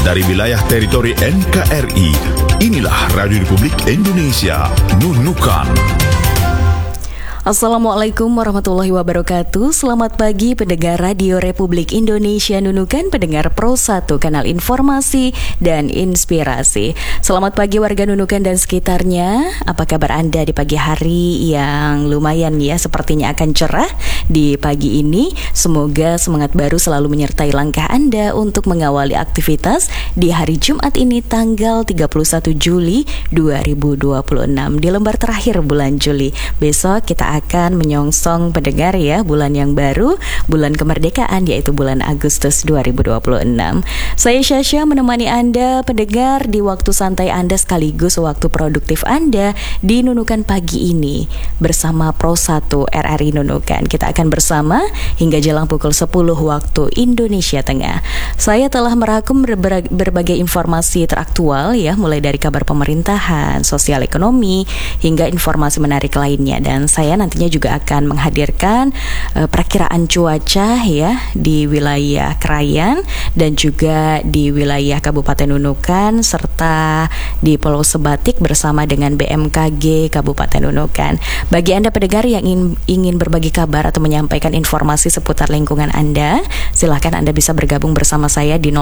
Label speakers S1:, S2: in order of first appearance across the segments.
S1: dari wilayah teritori NKRI. Inilah Radio Republik Indonesia, Nunukan.
S2: Assalamualaikum warahmatullahi wabarakatuh. Selamat pagi pendengar Radio Republik Indonesia Nunukan, pendengar Pro 1 Kanal Informasi dan Inspirasi. Selamat pagi warga Nunukan dan sekitarnya. Apa kabar Anda di pagi hari yang lumayan ya, sepertinya akan cerah di pagi ini. Semoga semangat baru selalu menyertai langkah Anda untuk mengawali aktivitas di hari Jumat ini tanggal 31 Juli 2026, di lembar terakhir bulan Juli. Besok kita akan menyongsong pendengar ya bulan yang baru, bulan kemerdekaan, yaitu bulan Agustus 2026. Saya Syasha menemani Anda pendengar di waktu santai Anda sekaligus waktu produktif Anda di Nunukan pagi ini bersama Pro 1 RRI Nunukan. Kita akan bersama hingga jelang pukul 10 waktu Indonesia Tengah. Saya telah merangkum berbagai informasi teraktual ya, mulai dari kabar pemerintahan, sosial ekonomi hingga informasi menarik lainnya, dan saya nantinya juga akan menghadirkan perakiraan cuaca ya di wilayah Krayan dan juga di wilayah Kabupaten Nunukan serta di Pulau Sebatik bersama dengan BMKG Kabupaten Nunukan. Bagi Anda pendengar yang ingin berbagi kabar atau menyampaikan informasi seputar lingkungan Anda, silahkan Anda bisa bergabung bersama saya di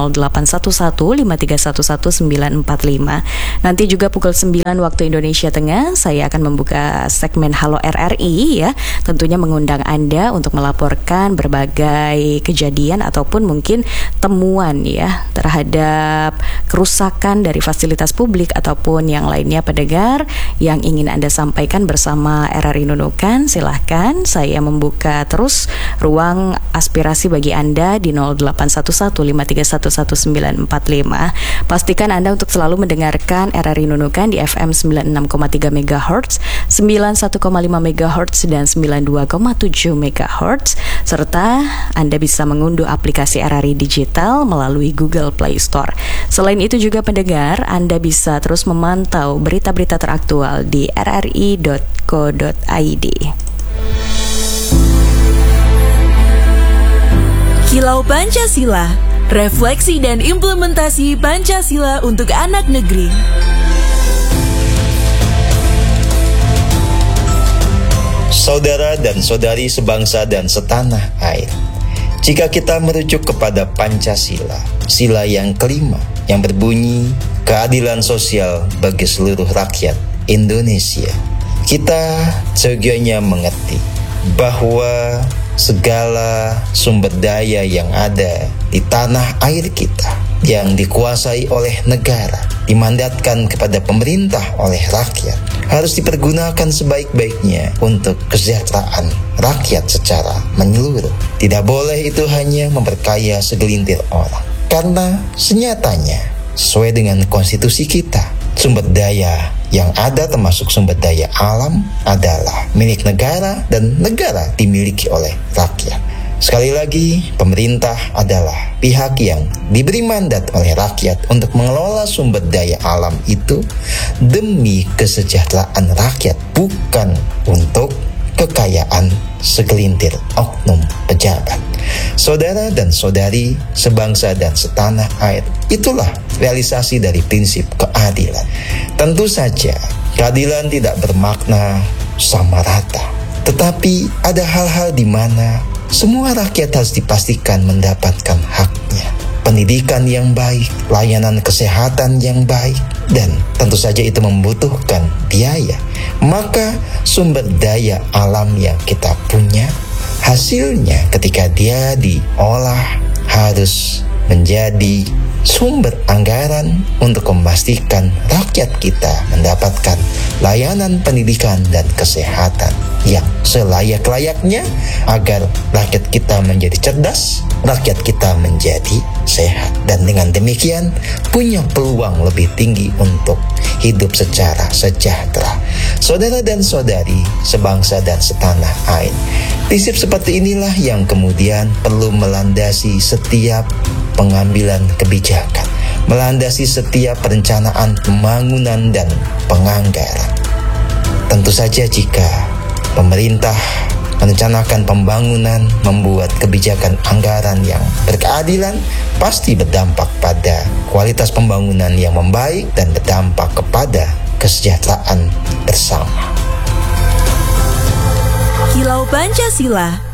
S2: 0811-5311-945. Nanti juga pukul 9 waktu Indonesia Tengah saya akan membuka segmen Halo RRI ya, tentunya mengundang Anda untuk melaporkan berbagai kejadian ataupun mungkin temuan ya terhadap kerusakan dari fasilitas publik ataupun yang lainnya pendengar yang ingin Anda sampaikan bersama RRI Nunukan. Silahkan, saya membuka terus ruang aspirasi bagi Anda di 0811-5311-945. Pastikan Anda untuk selalu mendengarkan RRI Nunukan di FM 96,3 MHz, 91,5 MHz dan 92,7 MHz, serta Anda bisa mengunduh aplikasi RRI Digital melalui Google Play Store. Selain itu juga pendengar, Anda bisa terus memantau berita-berita teraktual di rri.co.id.
S3: Kilau Pancasila, refleksi dan implementasi Pancasila untuk anak negeri.
S4: Saudara dan saudari sebangsa dan setanah air, jika kita merujuk kepada Pancasila, sila yang kelima yang berbunyi keadilan sosial bagi seluruh rakyat Indonesia, kita seyogyanya mengerti bahwa segala sumber daya yang ada di tanah air kita yang dikuasai oleh negara, dimandatkan kepada pemerintah oleh rakyat, harus dipergunakan sebaik-baiknya untuk kesejahteraan rakyat secara menyeluruh. Tidak boleh itu hanya memperkaya segelintir orang, karena senyatanya sesuai dengan konstitusi kita, sumber daya yang ada termasuk sumber daya alam adalah milik negara dan negara dimiliki oleh rakyat. Sekali lagi, pemerintah adalah pihak yang diberi mandat oleh rakyat untuk mengelola sumber daya alam itu demi kesejahteraan rakyat, bukan untuk kekayaan segelintir oknum pejabat. Saudara dan saudari sebangsa dan setanah air, itulah realisasi dari prinsip keadilan. Tentu saja, keadilan tidak bermakna sama rata, tetapi ada hal-hal di mana semua rakyat harus dipastikan mendapatkan haknya. Pendidikan yang baik, layanan kesehatan yang baik, dan tentu saja itu membutuhkan biaya. Maka sumber daya alam yang kita punya, hasilnya ketika dia diolah harus menjadi sumber anggaran untuk memastikan rakyat kita mendapatkan layanan pendidikan dan kesehatan yang selayak-layaknya agar rakyat kita menjadi cerdas, rakyat kita menjadi sehat, dan dengan demikian punya peluang lebih tinggi untuk hidup secara sejahtera. Saudara dan saudari sebangsa dan setanah air, prinsip seperti inilah yang kemudian perlu melandasi setiap pengambilan kebijakan, melandasi setiap perencanaan pembangunan dan penganggaran. Tentu saja jika pemerintah merencanakan pembangunan, membuat kebijakan anggaran yang berkeadilan, pasti berdampak pada kualitas pembangunan yang membaik dan berdampak kepada kesejahteraan bersama.
S3: Kilau Pancasila,